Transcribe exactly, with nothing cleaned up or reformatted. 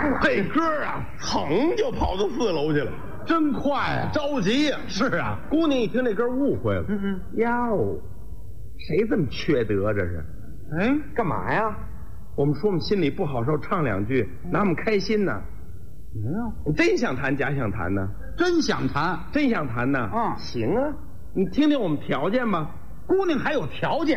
这歌啊，噌就跑到四楼去了， 真快啊！ 着急呀、 是啊， 姑娘一听这歌误会了， 嗯嗯， 哟，谁这么缺德？这是哎， 干嘛呀？我们说我们心里不好受，唱两句，拿我们开心呢。 没有， 你真想弹假想弹呢？ 真想弹。 真想弹呢？ 嗯行啊，你听听我们条件吧。 姑娘还有条件。